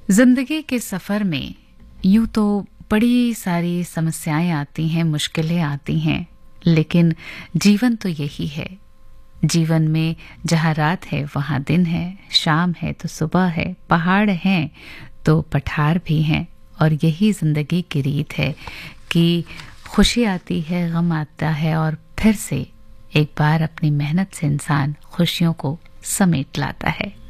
जिंदगी के सफर में यूं तो बड़ी सारी समस्याएं आती हैं, मुश्किलें आती हैं, लेकिन जीवन तो यही है। जीवन में जहाँ रात है वहाँ दिन है, शाम है तो सुबह है, पहाड़ हैं तो पठार भी हैं। और यही जिंदगी की रीत है कि खुशी आती है, गम आता है और फिर से एक बार अपनी मेहनत से इंसान खुशियों को समेट लाता है।